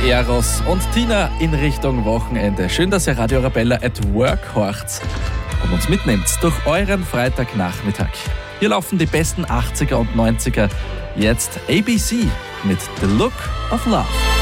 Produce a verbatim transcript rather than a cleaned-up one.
Eros und Tina in Richtung Wochenende. Schön, dass ihr Radio Arabella at Work horcht und uns mitnehmt durch euren Freitagnachmittag. Hier laufen die besten achtziger und neunziger. Jetzt A B C mit The Look of Love.